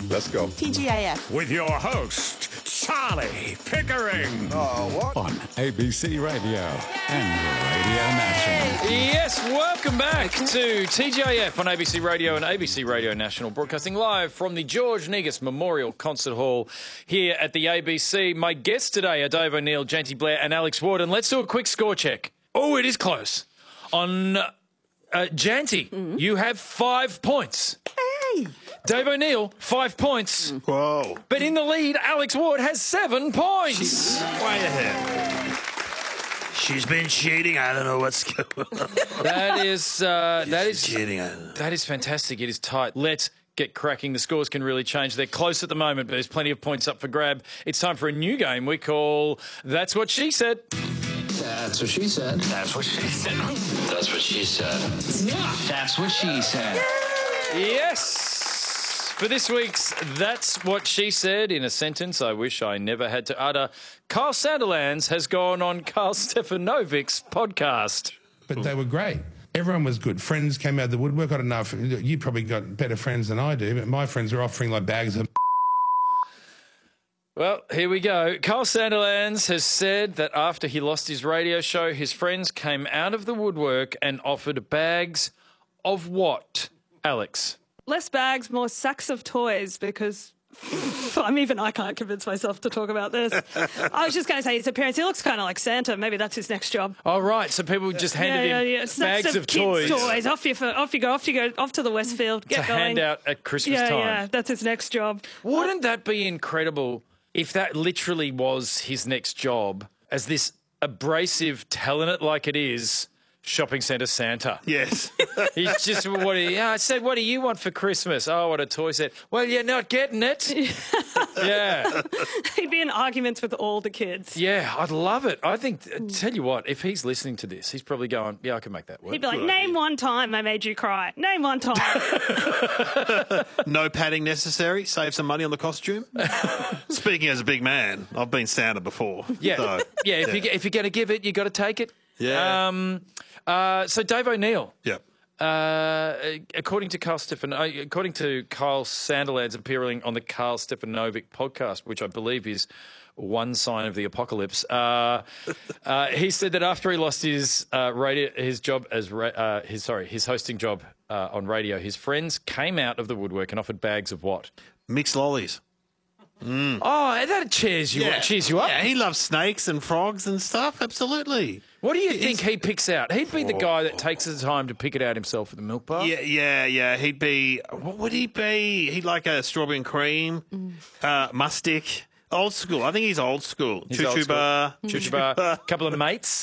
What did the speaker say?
Let's go. TGIF. With your host, Charlie Pickering. On ABC Radio and Radio National. Yes, welcome back to TGIF on ABC Radio and ABC Radio National, broadcasting live from the George Negus Memorial Concert Hall here at the ABC. My guests today are Dave O'Neill, Janty Blair and Alex Ward, and let's do a quick score check. Oh, it is close. On Janty, you have 5 points. Hey! Dave O'Neill, 5 points. Whoa. But in the lead, Alex Ward has 7 points. Way ahead. She's been cheating. I don't know what's going on. That is Cheating. that is fantastic. It is tight. Let's get cracking. The scores can really change. They're close at the moment, but there's plenty of points up for grab. It's time for a new game we call That's What She Said. That's what she said. That's what she said. That's what she said. That's what she said. Yes. For this week's That's What She Said, in a sentence I wish I never had to utter, Kyle Sandilands has gone on Carl Stefanovic's podcast. But they were great. Everyone was good. Friends came out of the woodwork. I don't know if you probably got better friends than I do, but my friends were offering like bags of. Well, here we go. Kyle Sandilands has said that after he lost his radio show, his friends came out of the woodwork and offered bags of what, Alex? Less bags, more sacks of toys, because I can't convince myself to talk about this. I was just going to say his appearance. He looks kind of like Santa. Maybe that's his next job. Oh, right. So people just handed him Snacks bags of kids' toys. Off you go off to the Westfield. Get to going. hand out at Christmas time. Yeah, that's his next job. Wouldn't that be incredible if that literally was his next job, as this abrasive, telling it like it is, shopping centre Santa? Yes. He's just, I said, what do you want for Christmas? Oh, I want a toy set. Well, you're not getting it. Yeah. He'd be in arguments with all the kids. Yeah, I'd love it. I think, tell you what, if he's listening to this, he's probably going, yeah, I can make that work. He'd be like, name one time I made you cry. Name one time. No padding necessary. Save some money on the costume. Speaking as a big man, I've been Santa before. Yeah, So, if you're going to give it, you got to take it. Yeah. So Dave O'Neill. Yep. According to Kyle Sandilands appearing on the Carl Stefanovic podcast, which I believe is one sign of the apocalypse, he said that after he lost his hosting job on radio, his friends came out of the woodwork and offered bags of what? Mixed lollies. Oh, that cheers you up. Yeah, he loves snakes and frogs and stuff. Absolutely. What do you think he picks out? He'd be the guy that takes the time to pick it out himself at the milk bar. Yeah. He'd be. What would he be? He'd like a strawberry and cream, mustic, old school. I think he's old school. Choo-choo bar, couple of mates.